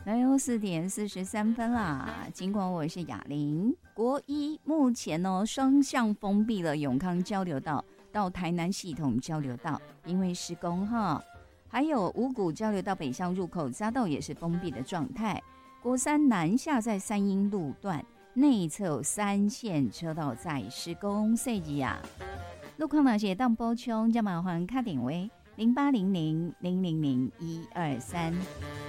来哟，4:43啦。尽管我是雅玲，国一目前双向封闭了永康交流道到台南系统交流道，因为施工哈。还有五股交流道北向入口匝道也是封闭的状态。国三南下在三英路段内侧有3线车道在施工设计啊。路况哪些当补充，就麻烦打电话0800000123。